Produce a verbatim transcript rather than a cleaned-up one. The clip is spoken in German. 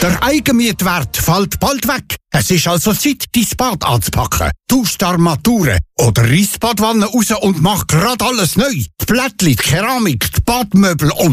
Der Eigenmietwert fällt bald weg. Es ist also Zeit, dein Bad anzupacken. Tausch die Armaturen oder reiss die Badwanne raus und mach grad alles neu. Die Plättchen, die Keramik, die Badmöbel und